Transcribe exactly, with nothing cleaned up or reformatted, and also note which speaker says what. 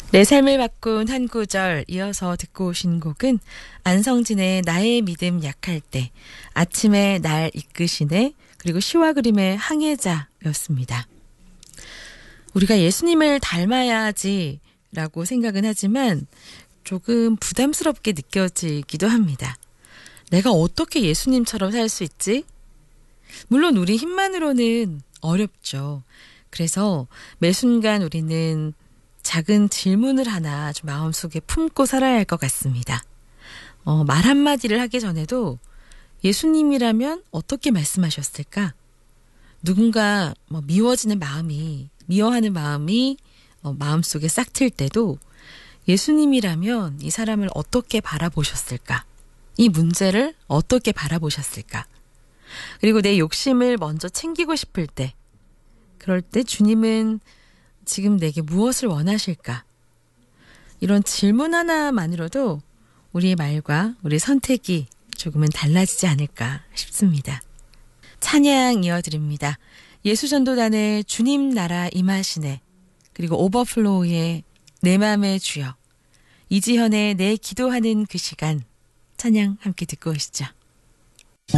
Speaker 1: 내 삶을 바꾼 한 구절 이어서 듣고 오신 곡은 안성진의 나의 믿음 약할 때, 아침에 날 이끄시네, 그리고 시와 그림의 항해자였습니다. 우리가 예수님을 닮아야지라고 생각은 하지만 조금 부담스럽게 느껴지기도 합니다. 내가 어떻게 예수님처럼 살 수 있지? 물론 우리 힘만으로는 어렵죠. 그래서 매 순간 우리는 작은 질문을 하나 좀 마음속에 품고 살아야 할 것 같습니다. 어, 말 한마디를 하기 전에도 예수님이라면 어떻게 말씀하셨을까? 누군가 뭐 미워지는 마음이, 미워하는 마음이 어, 마음속에 싹 틀 때도 예수님이라면 이 사람을 어떻게 바라보셨을까? 이 문제를 어떻게 바라보셨을까? 그리고 내 욕심을 먼저 챙기고 싶을 때, 그럴 때 주님은 지금 내게 무엇을 원하실까? 이런 질문 하나만으로도 우리의 말과 우리 선택이 조금은 달라지지 않을까 싶습니다. 찬양 이어드립니다. 예수전도단의 주님 나라 임하시네, 그리고 오버플로우의 내 맘의 주여, 이지현의 내 기도하는 그 시간, 찬양 함께 듣고 오시죠.